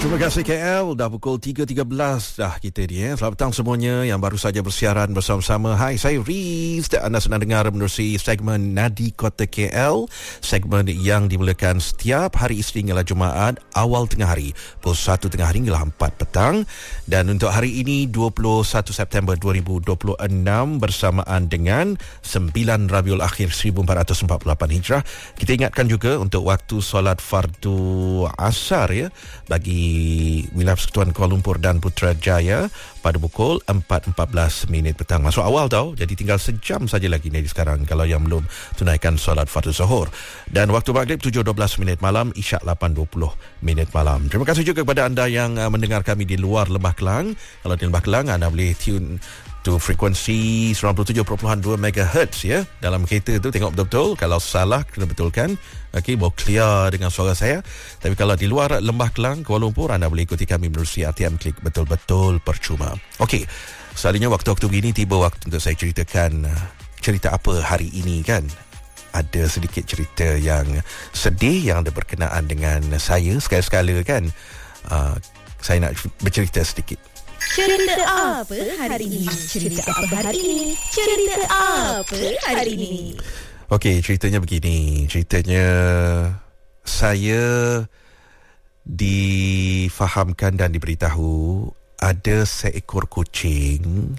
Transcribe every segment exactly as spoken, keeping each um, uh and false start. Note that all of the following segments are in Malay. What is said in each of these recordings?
Terima kasih K L. Dah pukul tiga tiga belas dah kita ni. Eh. Selamat petang semuanya yang baru saja bersiaran bersama-sama. Hai, saya Riz. Anda sedang dengar menerusi segmen Nadi Kota K L. Segmen yang dimulakan setiap hari Isnin hingga Jumaat awal tengah hari. Pukul satu tengah hari hingga empat petang. Dan untuk hari ini dua puluh satu September dua ribu dua puluh enam bersamaan dengan sembilan Rabiul Akhir seribu empat ratus empat puluh lapan Hijrah. Kita ingatkan juga untuk waktu solat fardu asar ya bagi wilayah Persekutuan Kuala Lumpur dan Putrajaya pada pukul empat empat belas minit petang. Masuk awal tau, jadi tinggal sejam saja lagi dari sekarang kalau yang belum tunaikan solat fardu zuhur. Dan waktu maghrib tujuh dua belas minit malam, isyak lapan dua puluh minit malam. Terima kasih juga kepada anda yang uh, mendengar kami di luar Lembah Kelang. Kalau di Lembah Kelang anda boleh tune tu frekuensi sembilan puluh tujuh perpuluhan dua megahertz ya. Dalam kereta tu tengok betul-betul. Kalau salah kena betulkan. Okey, baru clear dengan suara saya. Tapi kalau di luar Lembah Kelang, Kuala Lumpur, anda boleh ikuti kami menerusi R T M Klik betul-betul percuma. Okey, selalunya waktu-waktu begini tiba waktu untuk saya ceritakan uh, cerita apa hari ini kan. Ada sedikit cerita yang sedih yang ada berkenaan dengan saya sekali-sekala kan. Uh, saya nak bercerita sedikit. Cerita apa hari ini? Cerita apa hari ini? Cerita apa hari ini? Okey, ceritanya begini. Ceritanya saya difahamkan dan diberitahu ada seekor kucing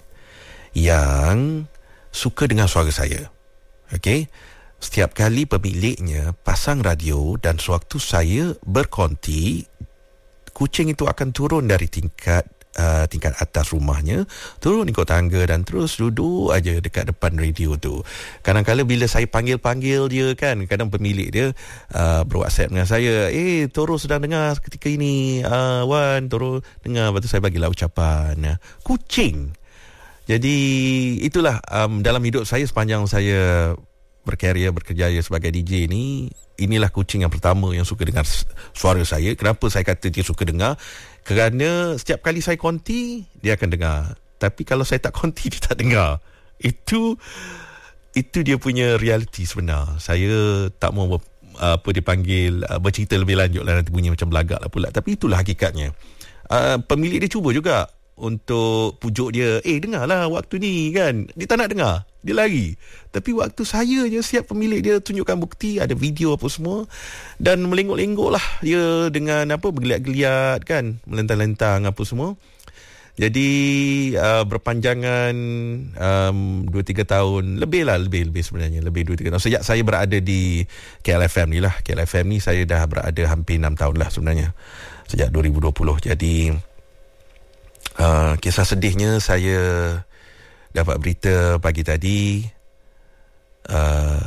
yang suka dengan suara saya. Okey. Setiap kali pemiliknya pasang radio dan sewaktu saya berkonti, kucing itu akan turun dari tingkat Uh, tingkat atas rumahnya, turun ikut tangga dan terus duduk aja dekat depan radio tu. Kadang-kadang bila saya panggil-panggil dia kan, kadang pemilik dia uh, ber-WhatsApp dengan saya, eh Toro sedang dengar ketika ini, uh, Wan Toro dengar. Lepas tu saya bagilah ucapan kucing. Jadi itulah um, dalam hidup saya sepanjang saya berkarier, berkerjaya sebagai D J ni, inilah kucing yang pertama yang suka dengar suara saya. Kenapa saya kata dia suka dengar? Kerana setiap kali saya konti, dia akan dengar. Tapi kalau saya tak konti, dia tak dengar. Itu itu dia punya realiti sebenar. Saya tak mau ber, apa dipanggil bercerita lebih lanjut lah, nanti bunyi macam belagak lah pula. Tapi itulah hakikatnya. Uh, pemilik dia cuba juga untuk pujuk dia, eh dengarlah waktu ni kan. Dia tak nak dengar, dia lari. Tapi waktu saya je, siap pemilik dia tunjukkan bukti, ada video apa semua, dan melenggok-lenggok lah dia dengan apa, bergeliat-geliat kan, melentang-lentang apa semua. Jadi uh, berpanjangan um, dua tiga tahun lebih lah, lebih lebih sebenarnya lebih dua tiga tahun sejak saya berada di K L F M ni lah. K L F M ni saya dah berada hampir enam tahun lah sebenarnya, sejak dua ribu dua puluh. Jadi Uh, kisah sedihnya, saya dapat berita pagi tadi uh,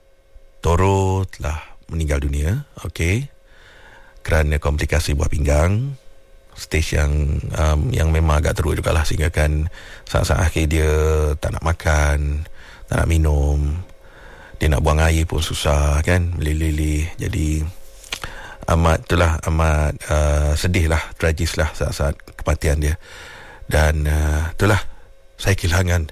Toro telah meninggal dunia. Okey, kerana komplikasi buah pinggang, stage yang um, yang memang agak teruk jugalah, sehingga kan saat-saat akhir dia tak nak makan, tak nak minum, dia nak buang air pun susah kan, meleleh-leleh. Jadi amat itulah amat uh, sedih lah, tragis lah saat-saat kematian dia. Dan uh, itulah saya kehilangan,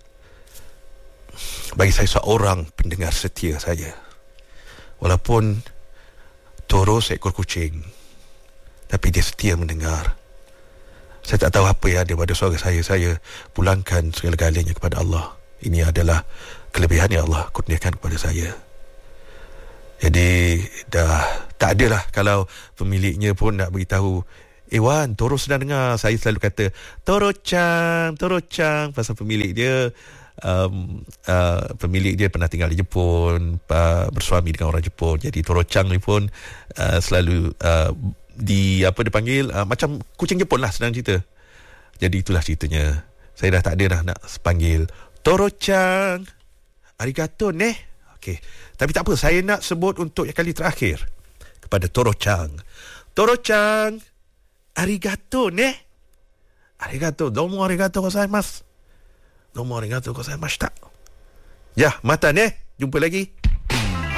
bagi saya, seorang pendengar setia saya. Walaupun Toro seekor kucing, tapi dia setia mendengar. Saya tak tahu apa yang ada pada suara saya. Saya pulangkan segala-galanya kepada Allah. Ini adalah kelebihan yang Allah kurniakan kepada saya. Jadi dah tak adalah kalau pemiliknya pun nak beritahu, eh Wan, Toro sedang dengar. Saya selalu kata Toro Chang, Toro Chang, pasal pemilik dia um, uh, pemilik dia pernah tinggal di Jepun, uh, bersuami dengan orang Jepun. Jadi Toro Chang ni pun uh, selalu uh, di apa dipanggil uh, macam kucing Jepun lah, senang cerita. Jadi itulah ceritanya. Saya dah tak ada dah nak panggil Toro Chang, arigato ne. Okay. Tapi tak apa, saya nak sebut untuk yang kali terakhir kepada Toro Chang. Toro Chang, arigato ne. Arigato, domo arigato gozaimasu. Domo arigato gozaimashita. Ya, mata ne. Jumpa lagi.